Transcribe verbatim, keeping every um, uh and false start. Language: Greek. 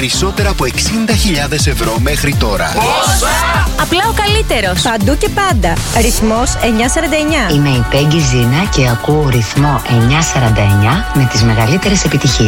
περισσότερα από εξήντα χιλιάδες ευρώ μέχρι τώρα. Πόσα! Απλά ο καλύτερος. Παντού και πάντα. Ρυθμός εννιακόσια σαράντα εννιά. Είμαι η Πέγγι Ζήνα και ακούω ρυθμό εννιακόσια σαράντα εννιά με τις μεγαλύτερες επιτυχίες.